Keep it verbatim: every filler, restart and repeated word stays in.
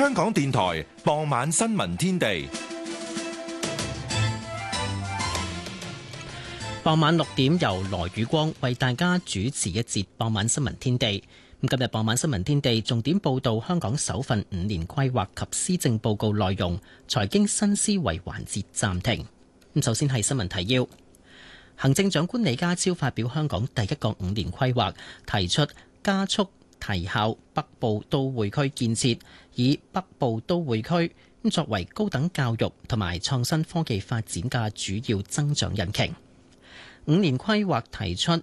香港電台傍晚新聞天地。 傍晚六點由羅宇光為大家主持一節傍晚新聞天地。今日傍晚新聞天地重點報道香港首份五年規劃及施政報告內容，財經新思維環節暫停。咁首先係新聞提要。行政長官李家超發表香港第一個五年規劃，提出加速提效北部都會區建設，以北部都會區作為高等教育同埋創新科技發展嘅主要增長引擎。五年規劃提出